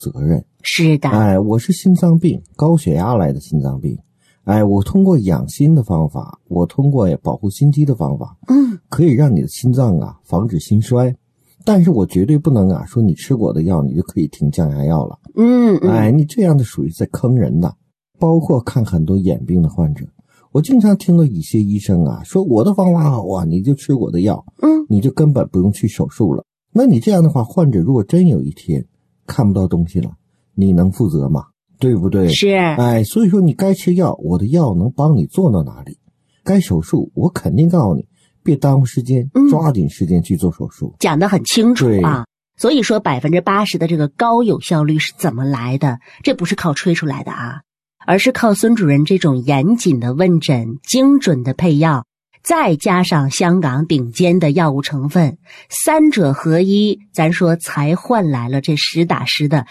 责任。 是的， 我是心脏病，高血压来的心脏病。我通过养心的方法，我通过保护心肌的方法，可以让你的心脏防止心衰。但是我绝对不能说你吃我的药你就可以停降压药了。你这样的属于在坑人的。包括看很多眼病的患者，我经常听到一些医生说我的方法好你就吃我的药，你就根本不用去手术了。那你这样的话，患者如果真有一天看不到东西了，你能负责吗？对不对？ 是。 所以说你该吃药，我的药能帮你做到哪里？该手术，我肯定告诉你，别耽误时间，抓紧时间去做手术。 讲得很清楚啊。所以说80%的这个高有效率是怎么来的？这不是靠吹出来的而是靠孙主任这种严谨的问诊、精准的配药，再加上香港顶尖的药物成分，三者合一，咱说才换来了这实打实的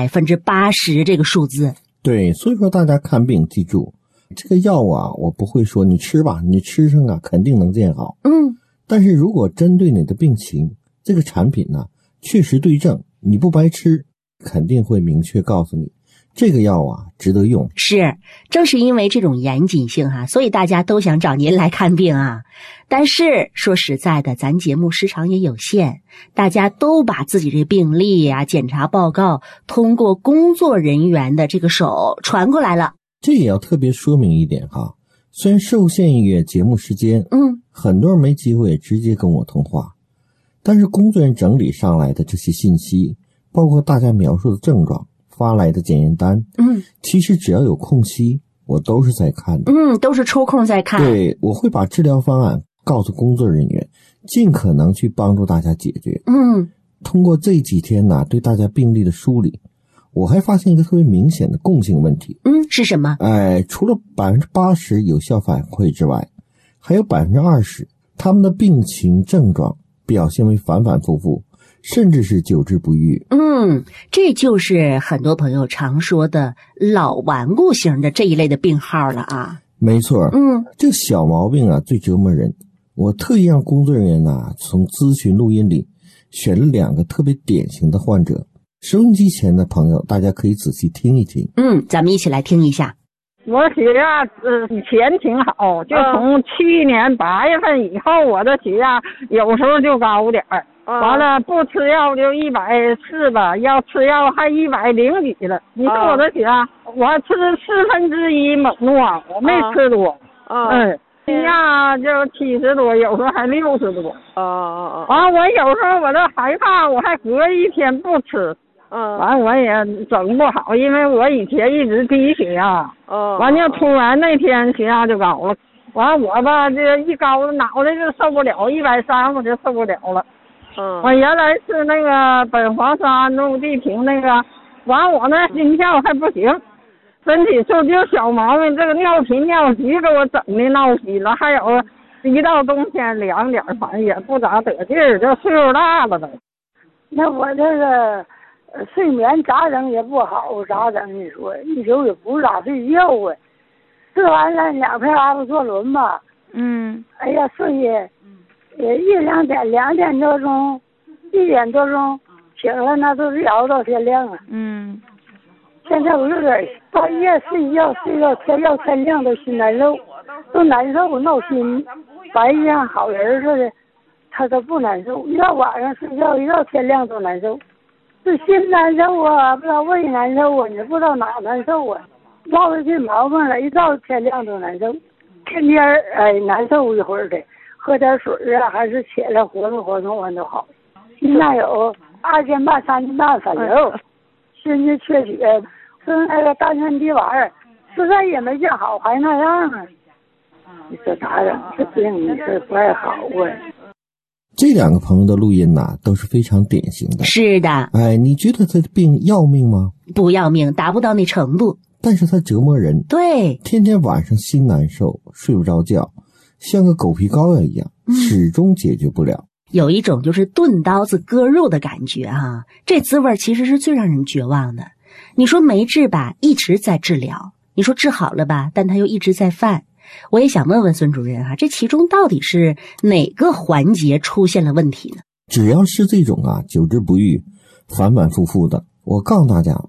80%这个数字。 对，所以说大家看病记住，这个药我不会说你吃吧，你吃上肯定能见好。但是如果针对你的病情，这个产品确实对症，你不白吃，肯定会明确告诉你这个药值得用。 是，正是因为这种严谨性所以大家都想找您来看病但是说实在的，咱节目时长也有限，大家都把自己这病历检查报告通过工作人员的这个手传过来了。 这也要特别说明一点虽然受限于节目时间，很多人没机会直接跟我通话，但是工作人员整理上来的这些信息，包括大家描述的症状，发来的检验单，其实只要有空隙，我都是在看的。 都是抽空在看。 对，我会把治疗方案告诉工作人员，尽可能去帮助大家解决。通过这几天对大家病例的梳理，我还发现一个特别明显的共性问题。 是什么？ 除了80%有效反馈之外，还有20%他们的病情症状表现为反反复复，甚至是久治不愈。 这就是很多朋友常说的老顽固型的这一类的病号了没错。这小毛病最折磨人。我特意让工作人员从咨询录音里选了2个特别典型的患者。收音机前的朋友，大家可以仔细听一听。 咱们一起来听一下。 我血压以前挺好，就从去年8月份以后，我的血压有时候就高点儿。完了不吃药就140吧，要吃药还100几了。你说我的血压，我吃1/4猛诺，我没吃多。血压就70多，有时候还60多。完我有时候我都害怕，我还隔一天不吃。完我也整不好，因为我以前一直低血压。完就突然那天血压就高了。完我吧这一高脑袋就受不了，130我就受不了了。我原来是那个本黄沙陆地平那个，完我那心跳还不行，身体素就小毛病，这个尿频尿急给我整的闹心了，还有一到冬天凉点反正也不咋得劲儿，就岁数大了都。 那我这个睡眠咋整也不好，咋整？你说一宿也不咋睡觉吃完了2片阿布唑仑吧，哎呀睡也1-2点，2点多钟，1点多钟醒了，那都是熬到天亮了。现在我有点半夜睡觉天亮都心难受，都难受闹心，白天好人似的，他都不难受，一到晚上睡觉一到天亮都难受，是心难受不知道胃难受你不知道哪难受落下去毛病了，一到天亮都难受，天天难受一会儿的，喝点水还是起来活动活动完都好。现在有2斤半3斤半反流，心肌缺血，吃那个丹参地丸，实在也没见好，还那样你说咋整？这病你说不太好这2个朋友的录音都是非常典型的。 是的。 你觉得这病要命吗？ 不要命，达不到那程度。 但是它折磨人。 对， 天天晚上心难受，睡不着觉，像个狗皮膏药一样，始终解决不了。 有一种就是钝刀子割肉的感觉这滋味其实是最让人绝望的。你说没治吧，一直在治疗；你说治好了吧，但他又一直在犯。我也想问问孙主任这其中到底是哪个环节出现了问题呢？ 只要是这种久治不愈、反反复复的， 我告诉大家，